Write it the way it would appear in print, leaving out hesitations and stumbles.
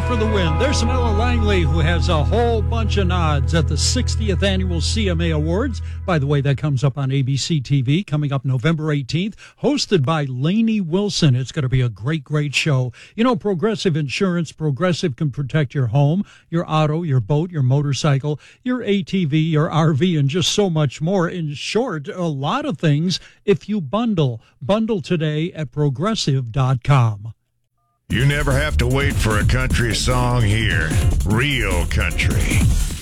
for the win. There's Ella Langley, who has a whole bunch of nods at the 60th Annual CMA Awards. By the way, that comes up on ABC TV, coming up November 18th, hosted by Lainey Wilson. It's going to be a great, great show. You know, Progressive Insurance, Progressive can protect your home, your auto, your boat, your motorcycle, your ATV, your RV, and just so much more. In short, a lot of things if you bundle. Bundle today at Progressive.com. You never have to wait for a country song here. Real country.